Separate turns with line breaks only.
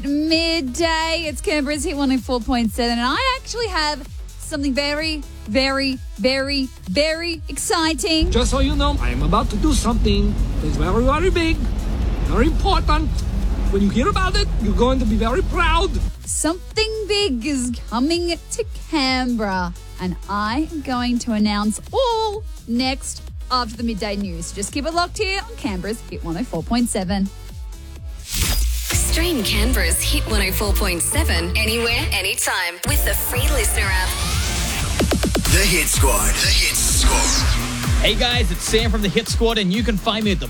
Midday. It's Canberra's Hit 104.7, and I actually have something very, very, very, very exciting.
Just so you know, I am about to do something that's very, very big, very important. When you hear about it, you're going to be very proud.
Something big is coming to Canberra, and I am going to announce all next after the midday news. Just keep it locked here on Canberra's Hit 104.7.
Stream Canberra's Hit 104.7 anywhere, anytime with the free Listener app.
The Hit Squad. The Hit Squad.
Hey guys, it's Sam from the Hit Squad, and you can find me at the